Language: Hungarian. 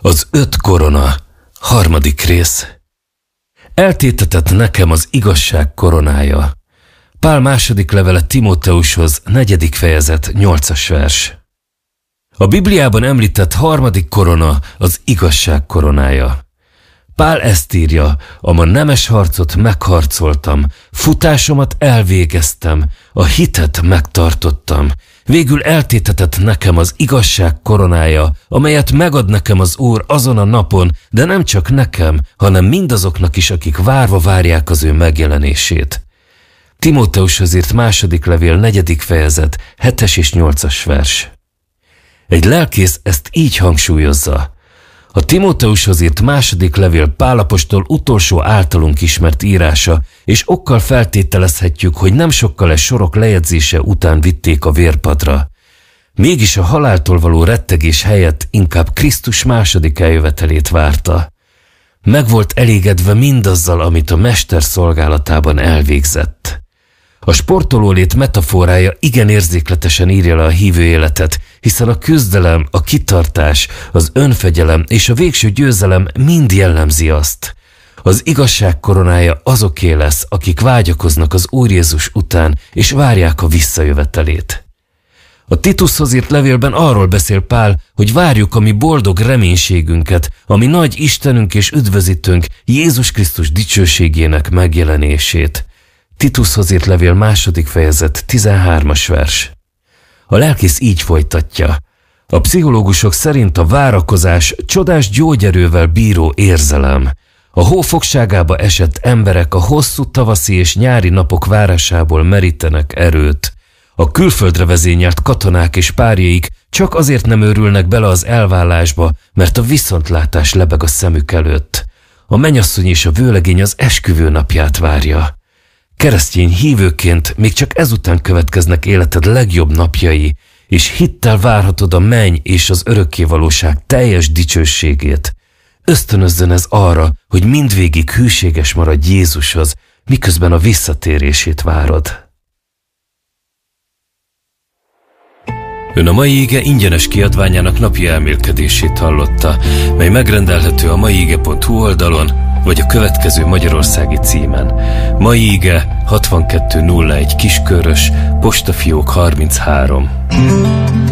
Az 5 korona, 3. rész. Eltétetett nekem az igazság koronája. Pál második levele Timóteushoz, 4. fejezet, 8. vers. A Bibliában említett 3. korona az igazság koronája. Pál ezt írja: a nemes harcot megharcoltam, futásomat elvégeztem, a hitet megtartottam. Végül eltétetett nekem az igazság koronája, amelyet megad nekem az Úr azon a napon, de nem csak nekem, hanem mindazoknak is, akik várva várják az ő megjelenését. Timóteushoz írt második levél, 4. fejezet, 7. és 8. vers. Egy lelkész ezt így hangsúlyozza: a Timóteushoz írt második levél Pál apostol utolsó általunk ismert írása, és okkal feltételezhetjük, hogy nem sokkal sorok lejegyzése után vitték a vérpadra. Mégis a haláltól való rettegés helyett inkább Krisztus második eljövetelét várta. Meg volt elégedve mindazzal, amit a mester szolgálatában elvégzett. A sportolólét metaforája igen érzékletesen írja le a hívő életet, hiszen a küzdelem, a kitartás, az önfegyelem és a végső győzelem mind jellemzi azt. Az igazság koronája azoké lesz, akik vágyakoznak az Úr Jézus után, és várják a visszajövetelét. A Titushoz írt levélben arról beszél Pál, hogy várjuk a mi boldog reménységünket, ami nagy Istenünk és üdvözítőnk, Jézus Krisztus dicsőségének megjelenését. Titushoz írt levél 2. fejezet, 13. vers. A lelkész így folytatja: a pszichológusok szerint a várakozás csodás gyógyerővel bíró érzelem. A hó fogságába esett emberek a hosszú tavaszi és nyári napok várásából merítenek erőt. A külföldre vezényelt katonák és párjaik csak azért nem őrülnek bele az elvállásba, mert a viszontlátás lebeg a szemük előtt. A mennyasszony és a vőlegény az esküvő napját várja. Keresztény hívőként még csak ezután következnek életed legjobb napjai, és hittel várhatod a menny és az örökkévalóság teljes dicsőségét. Ösztönözzön ez arra, hogy mindvégig hűséges maradj Jézushoz, miközben a visszatérését várod. Ön a Mai Ige ingyenes kiadványának napi elmélkedését hallotta, mely megrendelhető a maiige.hu oldalon, vagy a következő magyarországi címen: Mai Ige 6201 Kiskörös, postafiók 33.